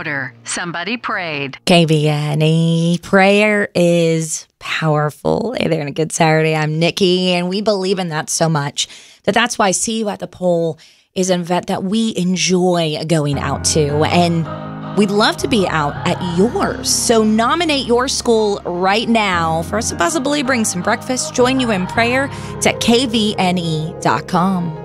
louder. Somebody prayed. KVNE, prayer is powerful. Hey there, on a good Saturday. I'm Nikki, and we believe in that so much that's why See You at the Pole is an event that we enjoy going out to, and we'd love to be out at yours. So nominate your school right now for us to possibly bring some breakfast, join you in prayer. It's at kvne.com.